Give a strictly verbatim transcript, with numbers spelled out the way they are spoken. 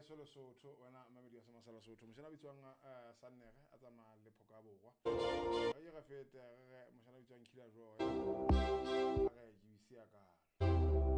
so le sotho wena mamedi wa semasala sotho moshana bitswang a sannere a tsama le phoka borwa ga e ga fete re moshana bitswang khila jo